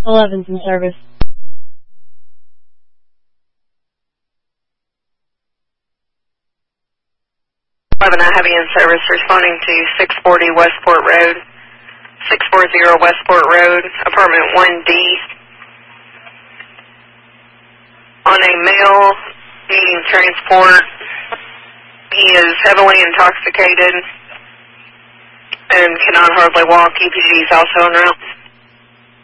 11's in service. 11, I have you in service, responding to 640 Westport Road. 640 Westport Road, apartment 1D. On a male needing transport. He is heavily intoxicated and cannot hardly walk. EPD is also en route.